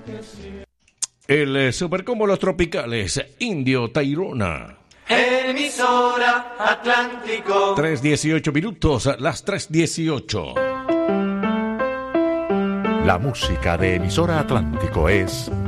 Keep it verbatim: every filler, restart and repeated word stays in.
El eh, Supercombo Los Tropicales, Indio Tayrona. Emisora Atlántico. tres dieciocho minutos, las tres dieciocho. La música de Emisora Atlántico es